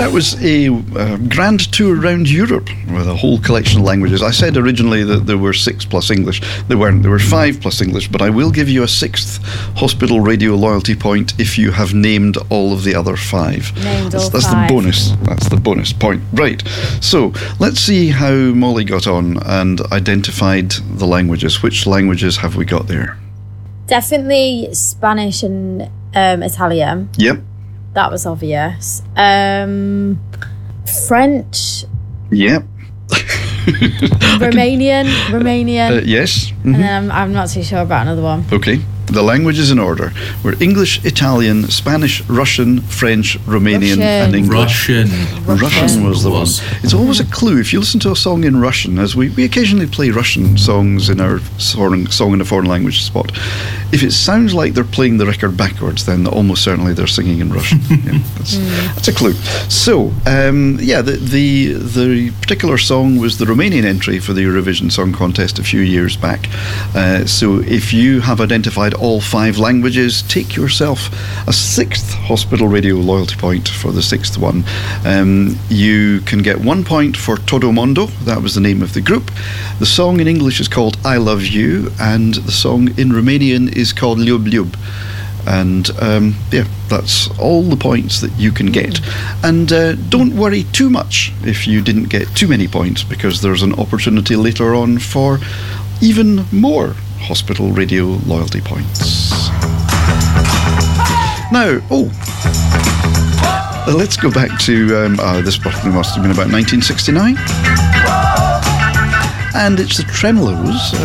That was a grand tour around Europe with a whole collection of languages. I said originally that there were 6 plus English. There weren't. There were 5 plus English, but I will give you a 6th Hospital Radio loyalty point if you have named all of the other 5. That's the bonus. That's the bonus point. Right. So let's see how Molly got on and identified the languages. Which languages have we got there? Definitely Spanish and Italian. Yep. That was obvious. French. Yep. Romanian. Yes. Mm-hmm. And then I'm not too sure about another one. Okay. The languages in order were English, Italian, Spanish, Russian, French, Romanian, and English. Russian was the one. It's always a clue. If you listen to a song in Russian, as we occasionally play Russian songs in our song in a foreign language spot, if it sounds like they're playing the record backwards, then almost certainly they're singing in Russian. Yeah, that's a clue. So, the particular song was the Romanian entry for the Eurovision Song Contest a few years back. So if you have identified all 5 languages, take yourself a 6th Hospital Radio loyalty point for the 6th one. You can get 1 point for Todo Mondo. That was the name of the group. The song in English is called I Love You, and the song in Romanian is called Ljub Ljub. And that's all the points that you can get. And don't worry too much if you didn't get too many points, because there's an opportunity later on for even more Hospital Radio loyalty points. Now, let's go back to this must have been about 1969, and it's the Tremolos.